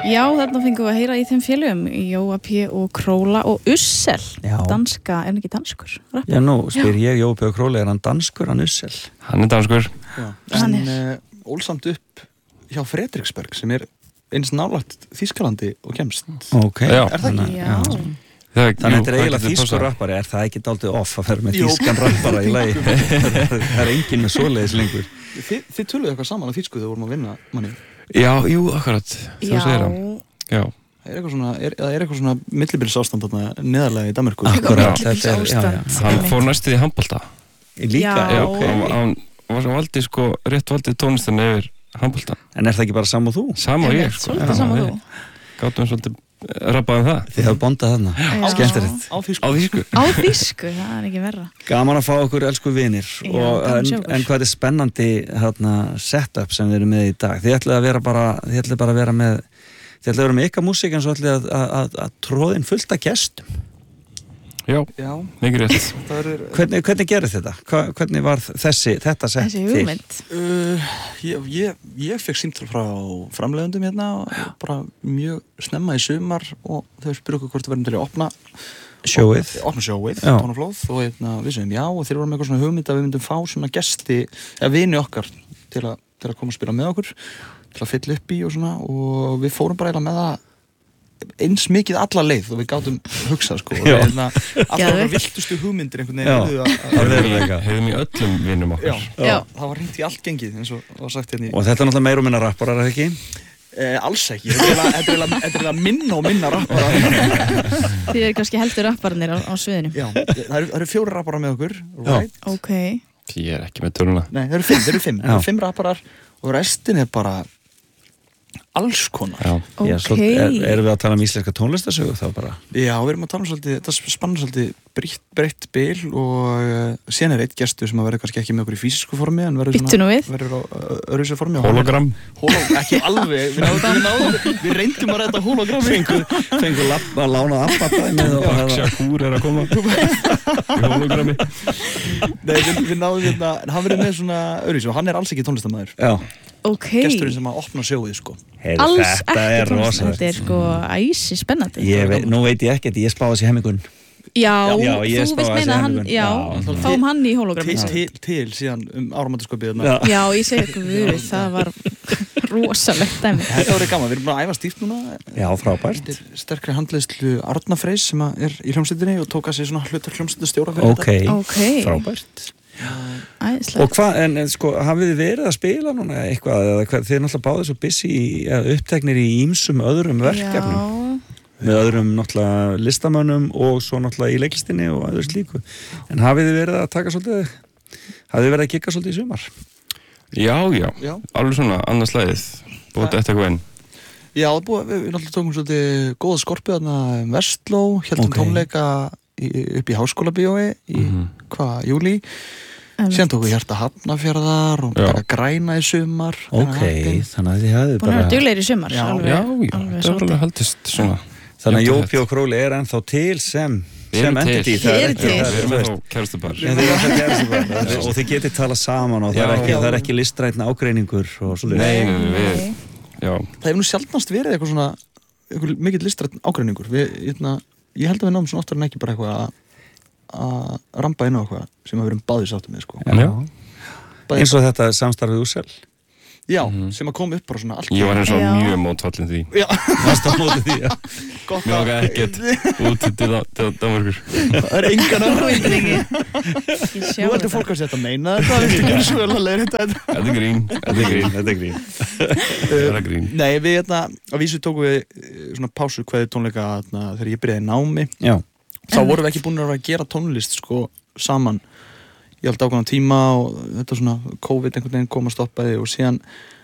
Já, þarna fengum við að heyra í þeim félögum Jóa P. og Króla og Ussel. Danska, er hann ekki danskur? Rappar? Já, nú spyr ég Jóa P. og Króla, er hann danskur, hann Ussel? Hann er danskur. Já. En ólsamt upp hjá Fredriksberg sem er eins nálægt Þýskalandi og kemst. Ok. Já. Er það ekki? Já. Þannig að þetta er eiginlega þýskur rappari, er það ekki dálítið off að vera með þýskan rappara í lagi? Það er enginn með svoleiðis lengur. Þið töluðu eitthvað saman á þýsku þegar vorum að vinna manni? Já, jú, akkurat. Þú segir það. Já. Er eitthvað svona millibilsástand þarna neðarlega í Danmörku? Akkurat, þetta er, Hann fór næstuð í handbolta. Líka? Já. Hann valdi rétt valdið tónlistin yfir handbolta. En er það ekki bara sama og þú? Sama og ég, Svolítið sama og þú. Gátum svolítið rappaði það. Þið hafa bondað þarna. Skemmtilegt. Á þýsku. Á þýsku, það er ekki verra. Gaman að fá okkur elsku vinir. En hvað er spennandi setup sem við erum með í dag? Þið ætlaði að vera með ykkar músík en svo ætlaði að tróðin fullt af gestum. Já, mikið rétt. Hvernig gerði þetta? Hvernig var þetta sett til? Þessi hugmynd? Ég fekk símtal frá framleiðendum hérna bara mjög snemma í sumar og þau spurðu okkur hvort það verðum til að opna sjóið, Tónaflóð og við segjum já og þeir voru með eitthvað svona hugmynd að við myndum fá svona gesti, vini okkar til að koma að spila með okkur til að fylla upp í og svona og við fórum bara eiginlega með það eins mikið alla leið og við gátum hugsað sko og alltaf viltustu hugmyndir einhvern veginn hefðum í öllum vinum okkar. Já. Það var hringt í allt gengið eins og sagt hérna og þetta er náttúrulega meira og minna rapparar, er það ekki? Alls ekki, þetta er minna og minna rapparar. Þið eru kannski heldur rappararnir á sviðinu. Já, það eru 4 rapparar með okkur, right? Ok. Ég er ekki með töluna. Nei, það eru 5 rapparar og restin er bara alls konar. Ok. Erum við að tala um íslenska tónlistarsögu þá bara? Já, við erum að tala um svolítið, þetta spannar svolítið breytt bil og síðan er eitt gestur sem að verður kannski ekki með okkur í fysisku formi en verður á öðruvísu formi. Hologram? Ekki alveg, við reyndum að redda hologrammi. Fengur að lána abbadæmið og Shakur er að koma í hologrammi. Nei, við náðum hérna, hann verður með svona öðruvísu og hann er alls ekki tónlistarmaður. Já. Ok. Gesturinn sem að opna sjóið sko. Alls ekki tónlist, þetta er sko æsi spennandi. Nú veit ég ekkert, ég spáði þessi hemmingun. Já, ég þú veist meina hann, fáum hann í hologrammi. Til síðan áramótasköpið. Já, ég segi ykkur, það var rosalegt dæmi. Þetta var gaman, við erum bara að æfa stíft núna. Já, frábært. Sterkri handleiðslu Arna Freys sem er í hljómsveitinni og tók að sig svona hlutar hljómsveitastjóra fyrir þetta. Ok. Frábært. Æðislegt. Og hvað, en sko, hafið þið verið að spila núna eitthvað, eða hvað, þið er náttúrulega báðið svo busy uppteknir í ýmsum öðrum verkefnum, með öðrum náttúrulega listamönnum og svo náttúrulega í leiklistinni og öðru slíku, en hafið þið verið að taka svolítið, hafið þið verið að kikka svolítið í sumar? Já, alveg svona annars slæðið, búið þetta eitthvað enn. Já, við náttúrulega tókum svolítið góða skorpu þarna Vestló, heldum tónleika upp í Háskólabíói í júlí. Síðan tókum við Hjarta Hafnarfjarðar og bara Græna í sumar. Ok, þannig að þið hafið bara... Búin að vera duglegir í sumar. Já, það var alveg haldist svona. Þannig að Jóa P. og Króli er ennþá til sem entity. Þið eru til. Við erum þá kærustupar. Og þið getið talað saman og það er ekki listrætna ágreiningur og svolítið. Nei, já. Það hefur nú sjaldnast verið eitthvað svona, eitthvað mikill listrætn ágreiningur. Ég held að við náum svona oftar en ekki bara eitthvað að rampa inn á eitthvað sem að við erum báðir sáttum með sko. Eins og þetta samstarfið Ussel. Já, sem að koma upp bara svona allt. Ég var eins og mjög mótfallin því. Já. Varst á móti því, já. Mér var ekkert út til Danmörkur. Það er engan áhuga. Nú ertu fólk að setja að meina þetta, við erum svo vel að leira þetta. Þetta er grín. Það er grín. Nei, við að vísu tókum við svona pásu kveði tónleika þegar ég byrjaði námi. Já. Þá vorum við ekki búin að gera tónlist sko saman í allt ákveðna tíma og þetta svona COVID einhvern veginn kom að stoppaði og síðan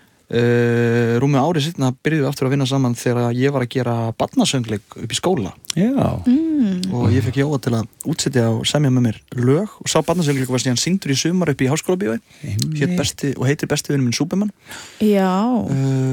rúmið árið seinna byrjuðum við aftur að vinna saman þegar ég var að gera barnasöngleik upp í skóla. Já. Og ég fekk Jóa til að útsetja og semja með mér lög og sá barnasöngleik var síðan sýndur í sumar upp í Háskólabíói. Heitir besti vinur minn Súpermann. Já.